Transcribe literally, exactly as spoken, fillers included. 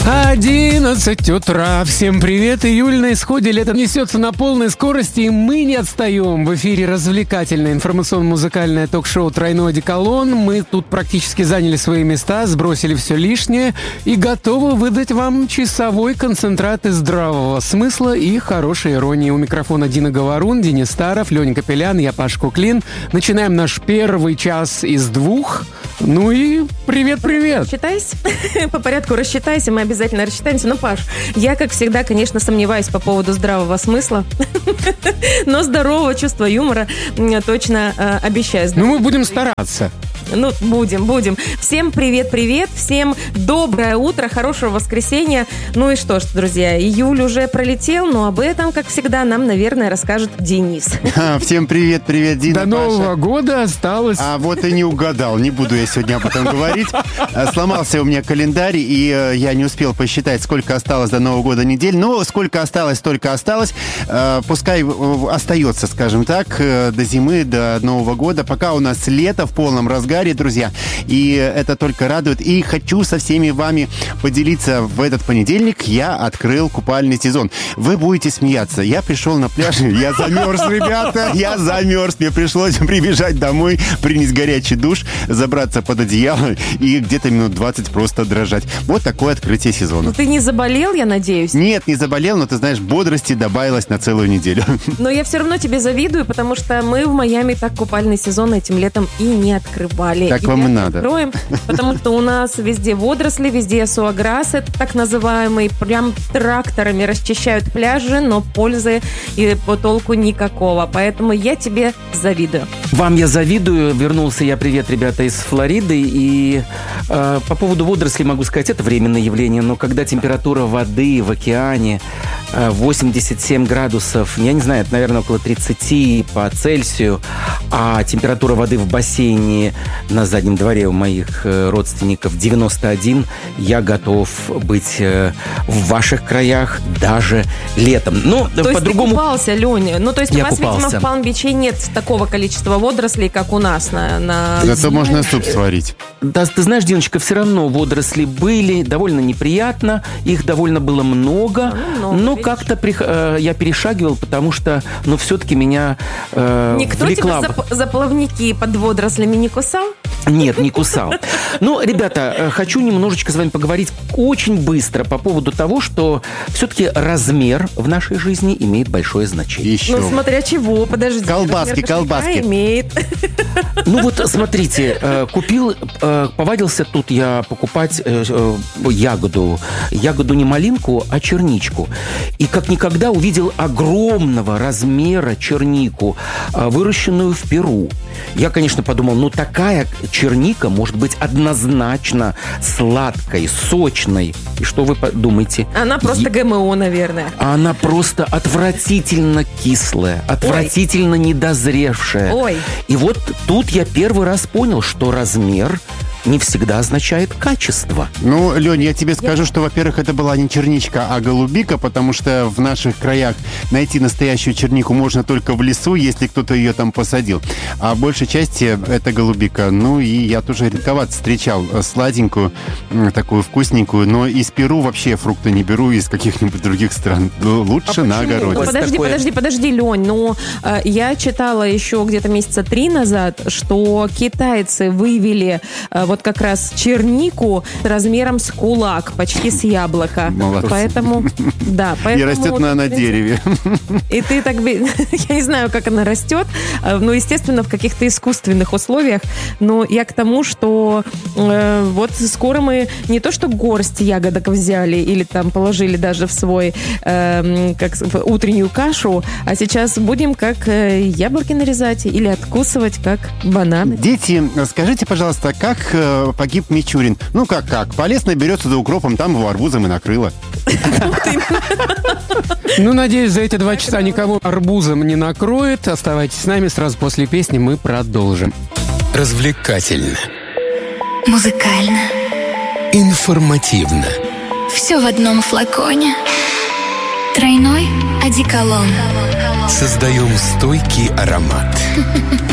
одиннадцать утра. Всем привет. Июль на исходе. Лето несется на полной скорости, и мы не отстаем. В эфире развлекательное информационно-музыкальное ток-шоу «Тройной одеколон». Мы тут практически заняли свои места, сбросили все лишнее и готовы выдать вам часовой концентрат из здравого смысла и хорошей иронии. У микрофона Дина Говорун, Денис Старов, Леня Капелян, я Паш Куклин. Начинаем наш первый час из двух. Ну и привет-привет. Рассчитайся. По порядку рассчитайся, мы обязательно рассчитаемся. Ну, Паш, я, как всегда, конечно, сомневаюсь по поводу здравого смысла, но здорового чувства юмора точно э, обещаю. Ну, мы будем стараться. Ну, будем, будем. Всем привет-привет, всем доброе утро, хорошего воскресенья. Ну и что ж, друзья, июль уже пролетел, но об этом, как всегда, нам, наверное, расскажет Денис. Всем привет-привет, Дина, До Нового года осталось... А вот и не угадал, не буду я сегодня об этом говорить. Сломался у меня календарь, и я не успел посчитать, сколько осталось до Нового года недель. Но сколько осталось, столько осталось. Пускай остается, скажем так, до зимы, до Нового года. Пока у нас лето в полном разгаре, друзья, и это только радует. И хочу со всеми вами поделиться. В этот понедельник я открыл купальный сезон. Вы будете смеяться. Я пришел на пляж, я замерз, ребята, я замерз. Мне пришлось прибежать домой, принять горячий душ, забраться под одеяло и где-то минут двадцать просто дрожать. Вот такое открытие сезона. Ну, ты не заболел, я надеюсь? Нет, не заболел, но ты знаешь, бодрости добавилось на целую неделю. Но я все равно тебе завидую, потому что мы в Майами так купальный сезон этим летом и не открывали. Так вам и надо. Откроем, потому что у нас везде водоросли, везде суаграссы, так называемые, прям тракторами расчищают пляжи, но пользы и по толку никакого. Поэтому я тебе завидую. Вам я завидую. Вернулся я, привет, ребята, из Флориды. И э, по поводу водорослей могу сказать, это временное явление. Но когда температура воды в океане э, восемьдесят семь градусов, я не знаю, это, наверное, около тридцать по Цельсию, а температура воды в бассейне на заднем дворе у моих э, родственников девяносто один, я готов быть э, в ваших краях даже летом. Ну, то по-другому... есть ты купался, Леня? Ну, то есть я у вас, купался. видимо, в Палм-Биче нет такого количества водорослей, как у нас на... на... Зато можно суп сварить. Да, ты знаешь, Диночка, все равно водоросли были, довольно неприятно, их довольно было много, ну, много но видишь. как-то при, э, я перешагивал, потому что, ну, все-таки меня э, Никто влекла... тебя за, за плавники под водорослями не кусал? Нет, не кусал. Ну, ребята, хочу немножечко с вами поговорить очень быстро по поводу того, что все-таки размер в нашей жизни имеет большое значение. Еще. Ну, смотря чего, подожди. Колбаски, размер колбаски. кошелька имеет. Ну вот, смотрите, купил, повадился тут я покупать ягоду. Ягоду не малинку, а черничку. И как никогда увидел огромного размера чернику, выращенную в Перу. Я, конечно, подумал, ну такая черника может быть однозначно сладкой, сочной. И что вы думаете? Она просто ГМО, наверное. Она просто отвратительно кислая, отвратительно Ой. недозревшая. Ой. И вот тут я первый раз понял, что размер не всегда означает качество. Ну, Лень, я тебе скажу, что, во-первых, это была не черничка, а голубика, потому что в наших краях найти настоящую чернику можно только в лесу, если кто-то ее там посадил. А в большей части это голубика. Ну, и я тоже редковато встречал сладенькую, такую вкусненькую, но из Перу вообще фрукты не беру, из каких-нибудь других стран. Лучше а на огороде. Ну, подожди, такое... подожди, подожди, Лень, ну, э, я читала еще где-то месяца три назад, что китайцы вывели э, вот как раз чернику размером с кулак, почти с яблоко. Молодцы. Поэтому, да. Поэтому, И растет она на дереве. И ты так, я не знаю, как она растет, но, естественно, в каких-то искусственных условиях. Но я к тому, что э, вот скоро мы не то что горсть ягодок взяли или там положили даже в свой э, как, в утреннюю кашу, а сейчас будем как э, яблоки нарезать или откусывать как бананы. Дети, скажите, пожалуйста, как э, погиб Мичурин? Ну, как-как? Полез, наберется за укропом, там его арбузом и накрыло. Ну, надеюсь, за эти два часа никого арбузом не накроет. Оставайтесь с нами, сразу после песни мы продолжим. Развлекательно. Музыкально. Информативно. Все в одном флаконе. Тройной одеколон. Создаем стойкий аромат.